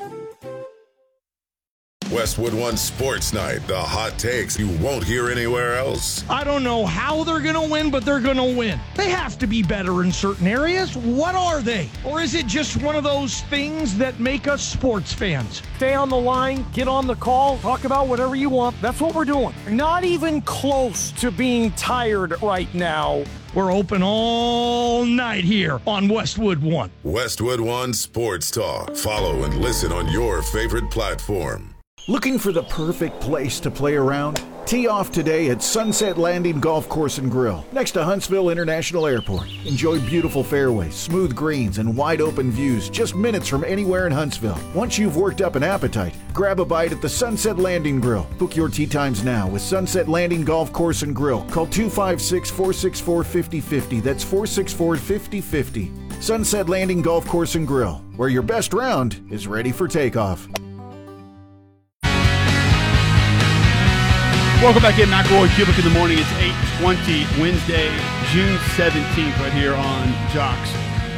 G: Westwood One Sports Night, the hot takes you won't hear anywhere else.
T: I don't know how they're going to win, but they're going to win. They have to be better in certain areas. What are they? Or is it just one of those things that make us sports fans? Stay on the line, get on the call, talk about whatever you want. That's what we're doing. Not even close to being tired right now. We're open all night here on Westwood One.
G: Westwood One Sports Talk. Follow and listen on your favorite platform.
I: Looking for the perfect place to play around? Tee off today at Sunset Landing Golf Course and Grill, next to Huntsville International Airport. Enjoy beautiful fairways, smooth greens, and wide open views just minutes from anywhere in Huntsville. Once you've worked up an appetite, grab a bite at the Sunset Landing Grill. Book your tee times now with Sunset Landing Golf Course and Grill. Call two five six, four six four, five oh five oh. That's four six four, five oh five oh. Sunset Landing Golf Course and Grill, where your best round is ready for takeoff.
A: Welcome back in, McElroy Cubic in the morning. It's eight twenty, Wednesday, June seventeenth, right here on Jocks.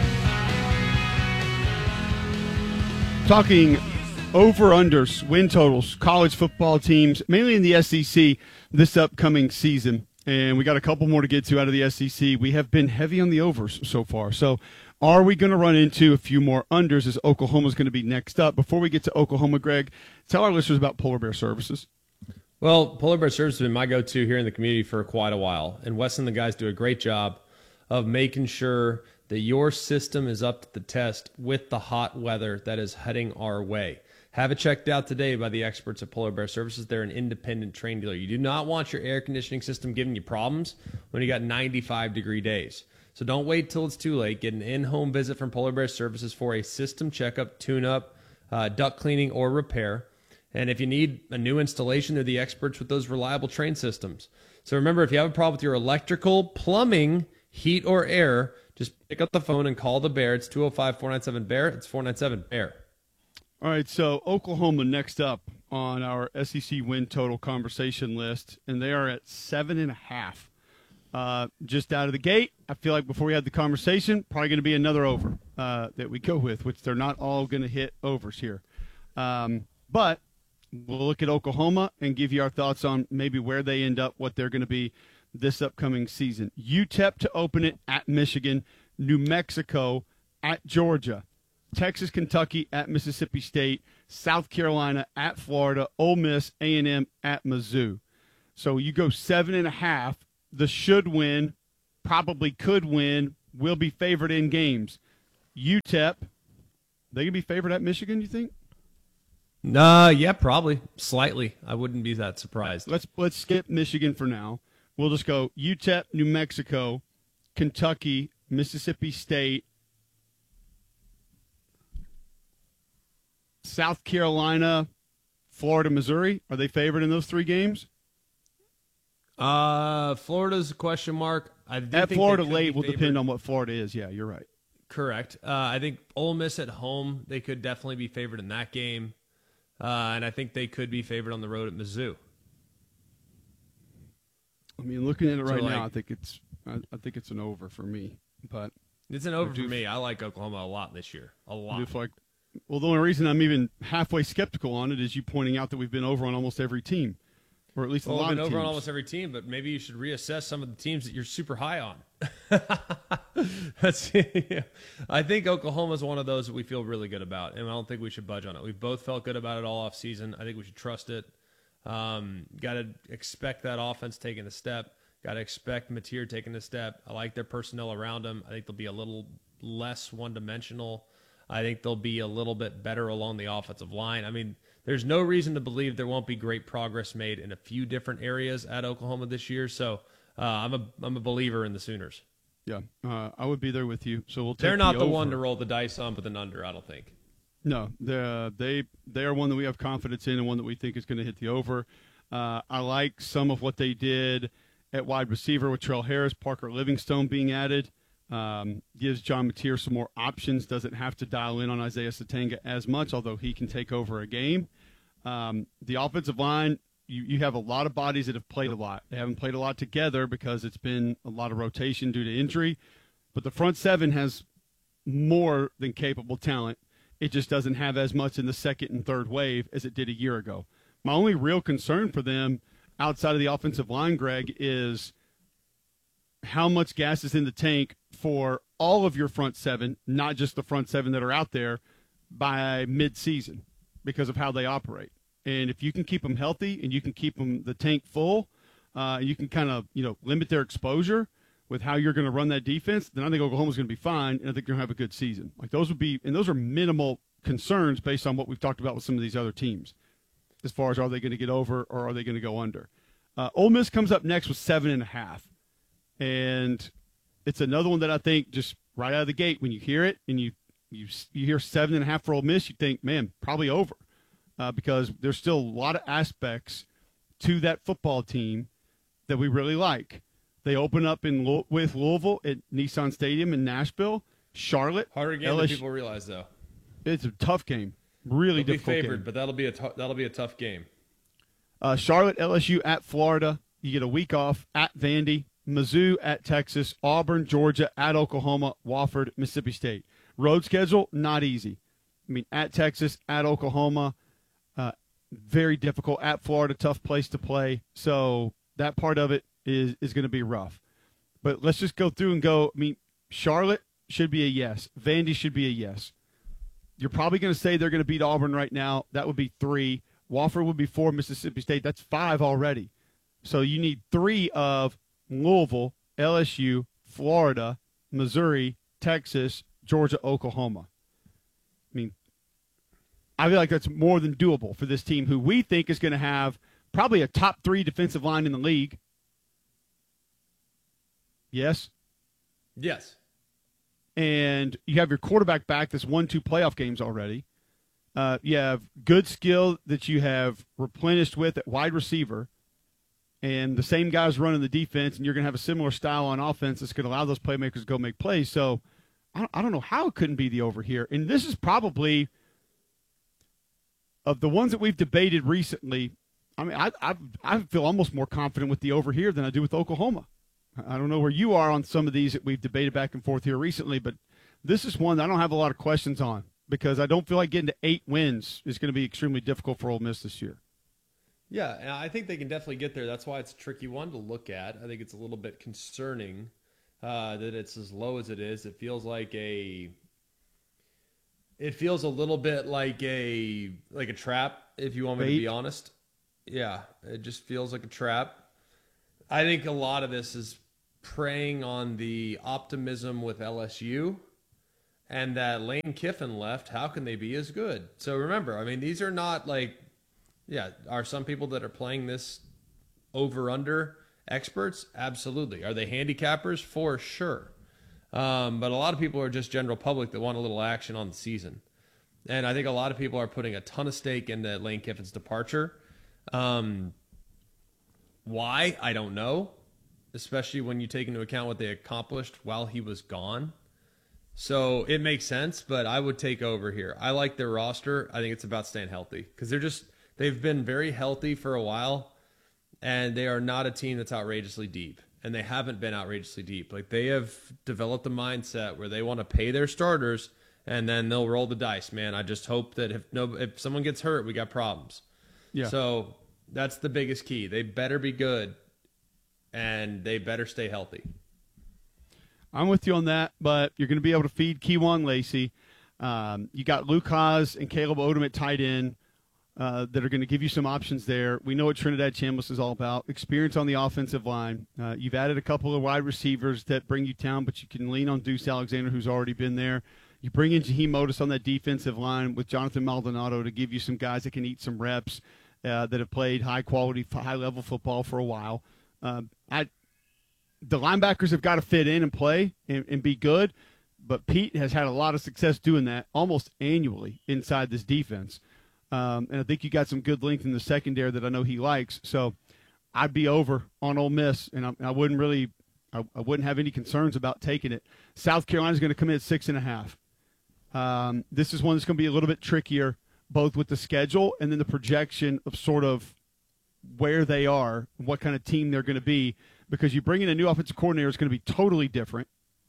A: Talking over-unders, win totals, college football teams, mainly in the S E C this upcoming season. And we got a couple more to get to out of the S E C. We have been heavy on the overs so far. So are we going to run into a few more unders as Oklahoma's going to be next up? Before we get to Oklahoma, Greg, tell our listeners about Polar Bear Services.
B: Well, Polar Bear Services has been my go-to here in the community for quite a while. And Wes and the guys do a great job of making sure that your system is up to the test with the hot weather that is heading our way. Have it checked out today by the experts at Polar Bear Services. They're an independent train dealer. You do not want your air conditioning system giving you problems when you got ninety-five degree days. So don't wait till it's too late. Get an in-home visit from Polar Bear Services for a system checkup, tune-up, uh, duct cleaning, or repair. And if you need a new installation, they're the experts with those reliable Trane systems. So remember, if you have a problem with your electrical, plumbing, heat, or air, just pick up the phone and call the Bear. It's two oh five, four nine seven, B E A R. It's four nine seven, B E A R.
A: All right, so Oklahoma next up on our S E C win total conversation list, and they are at seven and a half. Uh, just out of the gate, I feel like before we had the conversation, probably going to be another over uh, that we go with, which they're not all going to hit overs here. Um, but we'll look at Oklahoma and give you our thoughts on maybe where they end up, what they're going to be this upcoming season. U T E P to open it at Michigan, New Mexico at Georgia, Texas, Kentucky at Mississippi State, South Carolina at Florida, Ole Miss, A and M at Mizzou. So you go seven and a half. The should win, probably could win, will be favored in games. U T E P, they can be favored at Michigan, you think?
B: Nah, yeah, probably. Slightly. I wouldn't be that surprised.
A: Let's let's skip Michigan for now. We'll just go U T E P, New Mexico, Kentucky, Mississippi State, South Carolina, Florida, Missouri. Are they favored in those three games?
B: Uh, Florida's a question mark. I do
A: At
B: think
A: Florida
B: they could
A: late
B: be
A: will
B: favored.
A: depend on what Florida is. Yeah, you're right.
B: Correct. Uh, I think Ole Miss at home, they could definitely be favored in that game. Uh, and I think they could be favored on the road at Mizzou.
A: I mean, looking at it
B: So,
A: right
B: like-
A: now, I think it's I, I think it's an over for me. But
B: It's an over
A: I do
B: for me. I like Oklahoma a lot this year. A
A: I
B: lot.
A: do feel like, well, the only reason I'm even halfway skeptical on it is you pointing out that we've been over on almost every team, or at least a
B: Well,
A: lot
B: we've been
A: of
B: over
A: teams.
B: on almost every team, but maybe you should reassess some of the teams that you're super high on. That's, yeah. I think Oklahoma is one of those that we feel really good about, and I don't think we should budge on it. We've both felt good about it all off season. I think we should trust it. Um, Got to expect that offense taking a step. Got to expect Mateer taking a step. I like their personnel around them. I think they'll be a little less one-dimensional. I think they'll be a little bit better along the offensive line. I mean, there's no reason to believe there won't be great progress made in a few different areas at Oklahoma this year. So uh, I'm a I'm a believer in the Sooners.
A: Yeah, uh, I would be there with you. So we'll take
B: They're not the,
A: over.
B: one to roll the dice on with an under, I don't think.
A: No, they're, they they are one that we have confidence in and one that we think is going to hit the over. Uh, I like some of what they did at wide receiver with Terrell Harris, Parker Livingstone being added. Um, gives John Mateer some more options. Doesn't have to dial in on Isaiah Satanga as much, although he can take over a game. Um, the offensive line, you, you have a lot of bodies that have played a lot. They haven't played a lot together because it's been a lot of rotation due to injury. But the front seven has more than capable talent. It just doesn't have as much in the second and third wave as it did a year ago. My only real concern for them outside of the offensive line, Greg, is how much gas is in the tank for all of your front seven, not just the front seven that are out there, by mid-season because of how they operate. And if you can keep them healthy and you can keep them the tank full, uh, you can kind of you know limit their exposure with how you're going to run that defense, then I think Oklahoma's going to be fine, and I think you're going to have a good season. Like those would be, and those are minimal concerns based on what we've talked about with some of these other teams, as far as are they going to get over or are they going to go under. Uh, Ole Miss comes up next with seven and a half, and it's another one that I think just right out of the gate when you hear it and you you you hear seven and a half for Ole Miss, you think, man, probably over, uh, because there's still a lot of aspects to that football team that we really like. They open up in Lou- with Louisville at Nissan Stadium in Nashville, Charlotte.
B: Harder game
A: L S U.
B: than people realize, though.
A: It's a tough game, really
B: They'll be
A: difficult
B: favored,
A: game.
B: but that'll be a tou- that'll be a tough game.
A: Uh, Charlotte, L S U at Florida. You get a week off at Vandy. Mizzou at Texas. Auburn, Georgia at Oklahoma. Wofford, Mississippi State. Road schedule, not easy. I mean, at Texas, at Oklahoma, uh, very difficult. At Florida, tough place to play. So that part of it is, is going to be rough. But let's just go through and go. I mean, Charlotte should be a yes. Vandy should be a yes. You're probably going to say they're going to beat Auburn right now. That would be three. Wofford would be four. Mississippi State, that's five already. So you need three of Louisville, L S U, Florida, Missouri, Texas, Georgia, Oklahoma. I mean, I feel like that's more than doable for this team who we think is going to have probably a top three defensive line in the league. Yes?
B: Yes.
A: And you have your quarterback back that's won two playoff games already. Uh, you have good skill that you have replenished with at wide receiver, and the same guys running the defense, and you're going to have a similar style on offense that's going to allow those playmakers to go make plays. So I don't, I don't know how it couldn't be the over here. And this is probably, of the ones that we've debated recently, I mean, I, I, I feel almost more confident with the over here than I do with Oklahoma. I don't know where you are on some of these that we've debated back and forth here recently, but this is one that I don't have a lot of questions on because I don't feel like getting to eight wins is going to be extremely difficult for Ole Miss this year.
B: Yeah, and I think they can definitely get there. That's why it's a tricky one to look at. I think it's a little bit concerning uh, that it's as low as it is. It feels like a it feels a little bit like a like a trap, if you want me
A: Bait.
B: to be honest. Yeah, it just feels like a trap. I think a lot of this is preying on the optimism with L S U and that Lane Kiffin left. How can they be as good? So remember, I mean, these are not like, yeah, are some people that are playing this over-under experts? Absolutely. Are they handicappers? For sure. Um, but a lot of people are just general public that want a little action on the season. And I think a lot of people are putting a ton of stake into Lane Kiffin's departure. Um, why? I don't know, especially when you take into account what they accomplished while he was gone. So it makes sense, but I would take over here. I like their roster. I think it's about staying healthy because they're just, they've been very healthy for a while, and they are not a team that's outrageously deep, and they haven't been outrageously deep. Like, they have developed a mindset where they want to pay their starters, and then they'll roll the dice, man. I just hope that if no, if someone gets hurt, we got problems.
A: Yeah.
B: So that's the biggest key. They better be good, and they better stay healthy.
A: I'm with you on that, but you're going to be able to feed Kewan Lacey. Um, you got Luke Haas and Caleb Odom at tight end uh, that are going to give you some options there. We know what Trinidad Chambliss is all about. Experience on the offensive line. Uh, you've added a couple of wide receivers that bring you down, but you can lean on Deuce Alexander, who's already been there. You bring in Jaheim Otis on that defensive line with Jonathan Maldonado to give you some guys that can eat some reps uh, that have played high-quality, high-level football for a while. Uh, I The linebackers have got to fit in and play and, and be good, but Pete has had a lot of success doing that almost annually inside this defense. Um, and I think you got some good length in the secondary that I know he likes. So I'd be over on Ole Miss, and I, I wouldn't really I, I wouldn't have any concerns about taking it. South Carolina's going to come in at six and a half. Um, this is one that's going to be a little bit trickier, both with the schedule and then the projection of sort of where they are, what kind of team they're going to be, because you bring in a new offensive coordinator, it's going to be totally different.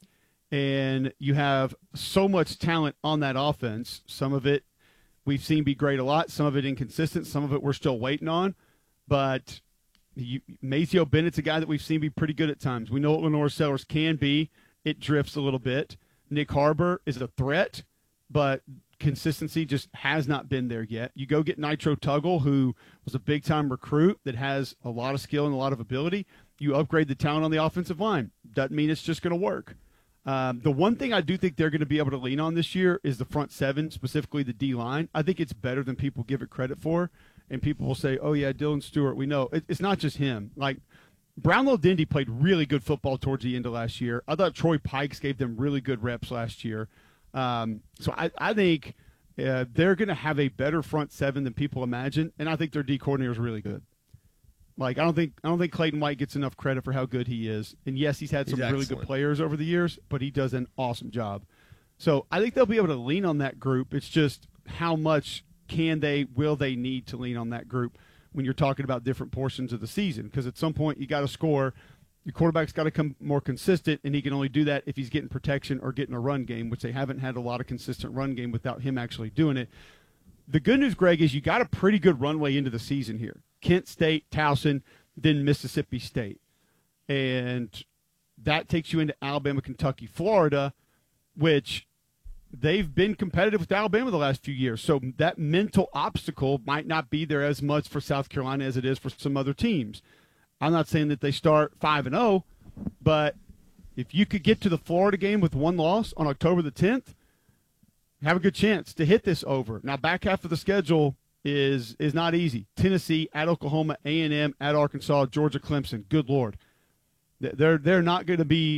A: And you have so much talent on that offense. Some of it we've seen be great a lot, some of it inconsistent, some of it we're still waiting on. But you, Mazeo Bennett's a guy that we've seen be pretty good at times. We know what Lenore Sellers can be. It drifts a little bit. Nick Harbor is a threat, but consistency just has not been there yet. You go get Nitro Tuggle, who was a big-time recruit that has a lot of skill and a lot of ability. You upgrade the talent on the offensive line. Doesn't mean it's just going to work. Um, the one thing I do think they're going to be able to lean on this year is the front seven, specifically the D-line. I think it's better than people give it credit for, and people will say, oh, yeah, Dylan Stewart, we know. It, it's not just him. Like, Brownlow Dindy played really good football towards the end of last year. I thought Troy Pikes gave them really good reps last year. Um, so I, I think uh, they're going to have a better front seven than people imagine, and I think their D coordinator is really good. Like I don't think I don't think Clayton White gets enough credit for how good he is. And yes, he's had some
B: He's
A: really
B: excellent.
A: good players over the years, but he does an awesome job. So I think they'll be able to lean on that group. It's just how much can they, will they need to lean on that group when you're talking about different portions of the season? Because at some point you got to score. Your quarterback's got to come more consistent, and he can only do that if he's getting protection or getting a run game, which they haven't had a lot of consistent run game without him actually doing it. The good news, Greg, is you got a pretty good runway into the season here. Kent State, Towson, then Mississippi State. And that takes you into Alabama, Kentucky, Florida, which they've been competitive with Alabama the last few years. So that mental obstacle might not be there as much for South Carolina as it is for some other teams. I'm not saying that they start five and oh, but if you could get to the Florida game with one loss on October the tenth, have a good chance to hit this over. Now, back half of the schedule is is not easy. Tennessee, at Oklahoma, A and M, at Arkansas, Georgia, Clemson. Good Lord. They're, they're not going to be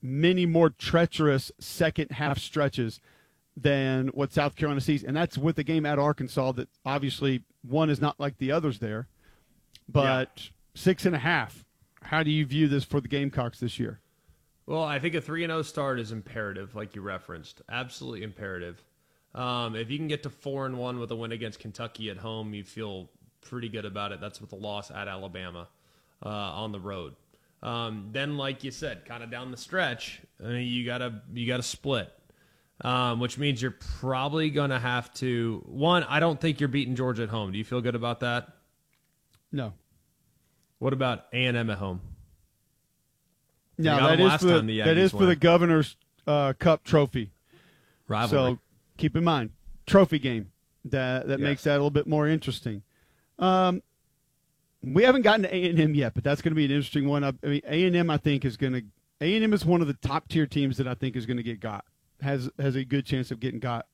A: many more treacherous second half stretches than what South Carolina sees, and that's with the game at Arkansas. That obviously one is not like the others there, but yeah. six and a half. How do you view this for the Gamecocks this year?
B: Well, I think a three and oh start is imperative, like you referenced. Absolutely imperative. Um, if you can get to four and one with a win against Kentucky at home, you feel pretty good about it. That's with a loss at Alabama uh, on the road. Um, then, like you said, kind of down the stretch, I mean, you gotta you gotta split, um, which means you're probably gonna have to. One, I don't think you're beating Georgia at home. Do you feel good about that?
A: No.
B: What about A and M at home?
A: No, that is for the, that is for the Governor's uh, Cup trophy
B: rivalry.
A: So keep in mind, trophy game that that
B: yes.
A: makes that a little bit more interesting. Um, we haven't gotten to A and M yet, but that's going to be an interesting one. I, I mean, A and M I think is going to A and M is one of the top tier teams that I think is going to get got has has a good chance of getting got